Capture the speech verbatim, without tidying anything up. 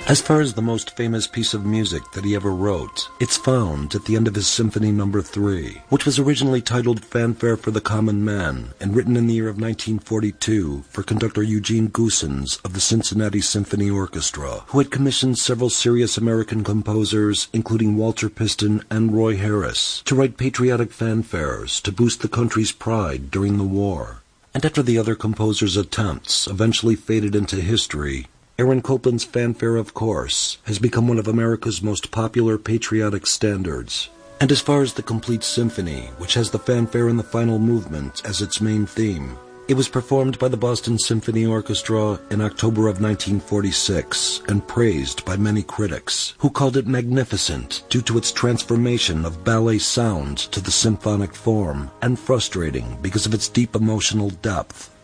As far as the most famous piece of music that he ever wrote, it's found at the end of his Symphony Number three, which was originally titled Fanfare for the Common Man and written in the year of nineteen forty-two for conductor Eugene Goossens of the Cincinnati Symphony Orchestra, who had commissioned several serious American composers, including Walter Piston and Roy Harris, to write patriotic fanfares to boost the country's pride during the war. And after the other composers' attempts eventually faded into history, Aaron Copland's Fanfare, of course, has become one of America's most popular patriotic standards. And as far as the complete symphony, which has the fanfare in the final movement as its main theme, it was performed by the Boston Symphony Orchestra in October of nineteen forty-six and praised by many critics, who called it magnificent due to its transformation of ballet sound to the symphonic form, and frustrating because of its deep emotional depth.